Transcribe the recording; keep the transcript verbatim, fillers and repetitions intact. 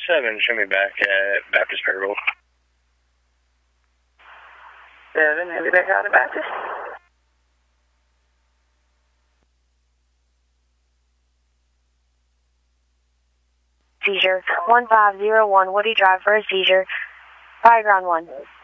seven, show me back at Baptist Payroll. seven, show me back out of Baptist. Seizure, one five zero one Woody Drive for a seizure. Fire ground one.